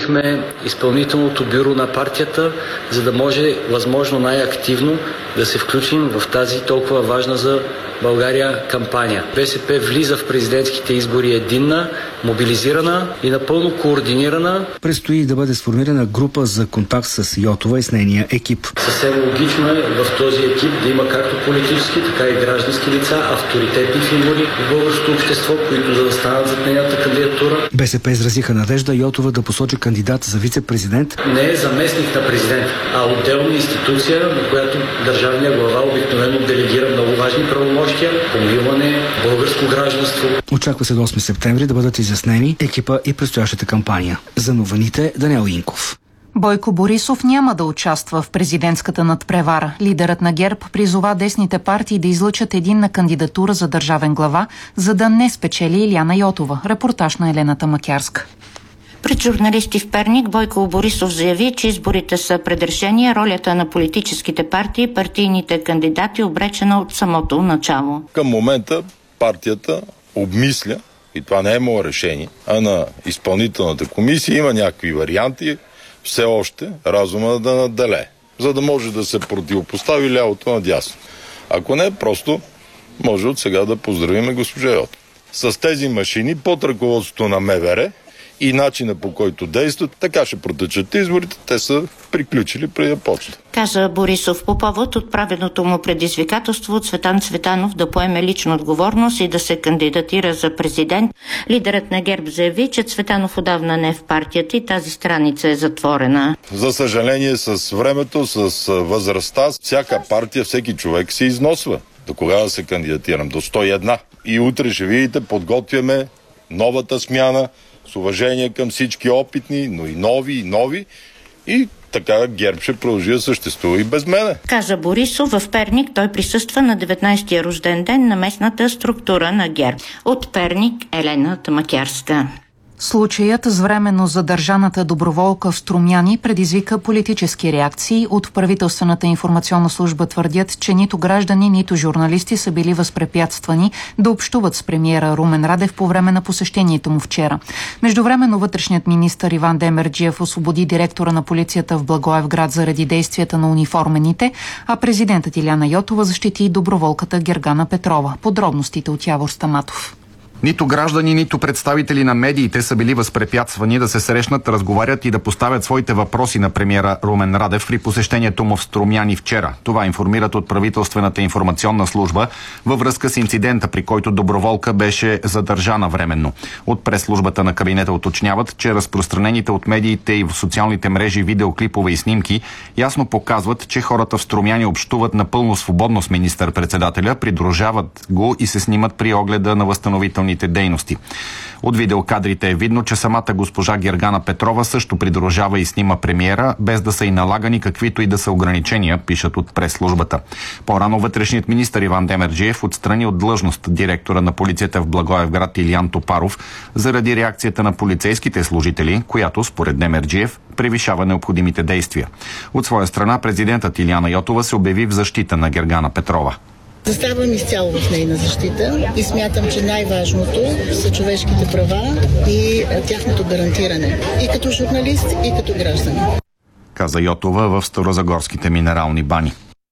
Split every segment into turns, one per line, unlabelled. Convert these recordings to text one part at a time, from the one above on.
обединихме изпълнителното бюро на партията, за да може възможно най-активно да се включим в тази толкова важна за България кампания. БСП влиза в президентските избори единна, мобилизирана и напълно координирана.
Предстои да бъде сформирана група за контакт с Йотова и с нейния екип.
Съвсем логично е в този екип да има както политически, така и граждански лица, авторитетни фигури в българското общество, които да станат зад нейната кандидатура.
БСП изразиха надежда Йотова да посочи кандидат за вице-президент.
Не е заместник на президента, а отделна институция, на която държавният глава обикновено делегира много важни правомощия, помилване, българско гражданство.
Очаква се до 8 септември да бъдат изяснени екипа и предстоящата кампания. За новините Даниел Инков.
Бойко Борисов няма да участва в президентската надпревара. Лидерът на ГЕРБ призова десните партии да излъчат единна кандидатура за държавен глава, за да не спечели Илияна Йотова. Репортаж на Елена Тамакярска.
Пред журналисти в Перник Бойко Борисов заяви, че изборите са предрешение, ролята на политическите партии и партийните кандидати обречена от самото начало.
Към момента партията обмисля, и това не е мое решение, а на изпълнителната комисия има някакви варианти, все още разума да надделее, за да може да се противопостави лявото надясно. Ако не, просто може от сега да поздравим госпожа Йотова. С тези машини под ръководството на МВР и начина по който действат, така ще протечат изборите, те са приключили преди да почнат.
Каза Борисов по повод отправеното му предизвикателство от Цветан Цветанов да поеме лична отговорност и да се кандидатира за президент. Лидерът на ГЕРБ заяви, че Цветанов отдавна не е в партията и тази страница е затворена.
За съжаление, с времето, с възрастта, всяка партия, всеки човек се износва. До кога да се кандидатирам? До 101. И утре ще видите, подготвяме новата смяна, с уважение към всички опитни, но и нови. И така ГЕРБ ще продължи да съществува и без мене.
Каза Борисов в Перник. Той присъства на 19-я рожден ден на местната структура на ГЕРБ. От Перник Елена Тамакярска.
Случаят с временно задържаната доброволка в Струмяни предизвика политически реакции. От правителствената информационна служба твърдят, че нито граждани, нито журналисти са били възпрепятствани да общуват с премиера Румен Радев по време на посещението му вчера. Междувременно вътрешният министър Иван Демерджиев освободи директора на полицията в Благоевград заради действията на униформените, а президентът Илияна Йотова защити доброволката Гергана Петрова. Подробностите от Явор Стаматов.
Нито граждани, нито представители на медиите са били възпрепятствани да се срещнат, разговарят и да поставят своите въпроси на премиера Румен Радев при посещението му в Струмяни вчера. Това информират от правителствената информационна служба във връзка с инцидента, при който доброволка беше задържана временно. От прес-службата на кабинета уточняват, че разпространените от медиите и в социалните мрежи видеоклипове и снимки ясно показват, че хората в Струмяни общуват напълно свободно с министър-председателя, придружават го и се снимат при огледа на възстановителните дейности. От видеокадрите е видно, че самата госпожа Гергана Петрова също придружава и снима премиера, без да са и налагани каквито и да са ограничения, пишат от прес-службата. По-рано вътрешният министър Иван Демерджиев отстрани от длъжност директора на полицията в Благоевград Илиян Топаров заради реакцията на полицейските служители, която, според Демерджиев, превишава необходимите действия. От своя страна президентът Илияна Йотова се обяви в защита на Гергана Петрова.
Заставам изцяло в нейна защита и смятам, че най-важното са човешките права и тяхното гарантиране. И като журналист, и като гражданин.
Каза Йотова в Старозагорските минерални бани.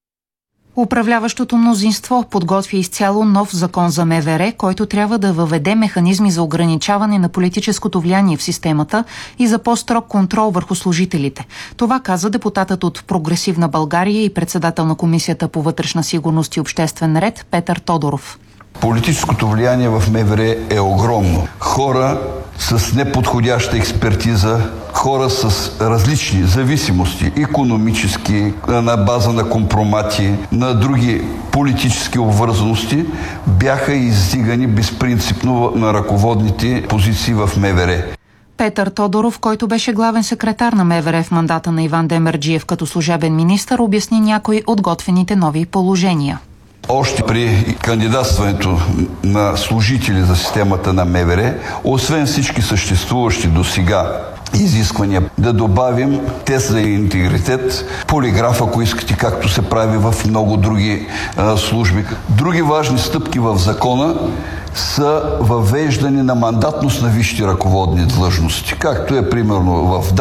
Управляващото мнозинство подготвя изцяло нов закон за МВР, който трябва да въведе механизми за ограничаване на политическото влияние в системата и за по-строг контрол върху служителите. Това каза депутатът от Прогресивна България и председател на Комисията по вътрешна сигурност и обществен ред Петър Тодоров.
Политическото влияние в МВР е огромно. Хора с неподходяща експертиза, хора с различни зависимости, икономически, на база на компромати, на други политически обвързаности, бяха издигани безпринципно на ръководните позиции в МВР.
Петър Тодоров, който беше главен секретар на МВР в мандата на Иван Демерджиев като служебен министър, обясни някои от готвените нови положения.
Още при кандидатстването на служители за системата на МВР, освен всички съществуващи досега изисквания, да добавим тест за интегритет, полиграф, ако искате, както се прави в много други служби. Други важни стъпки в закона са въвеждане на мандатност на висши ръководни длъжности, както е примерно в